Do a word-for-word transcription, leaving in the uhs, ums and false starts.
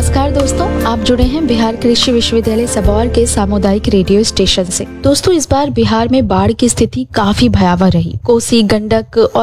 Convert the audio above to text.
नमस्कार दोस्तों, आप जुड़े हैं बिहार कृषि विश्वविद्यालय सबौर के सामुदायिक रेडियो स्टेशन से। दोस्तों, इस बार बिहार में बाढ़ की स्थिति काफी भयावह रही। कोसी, गंडक और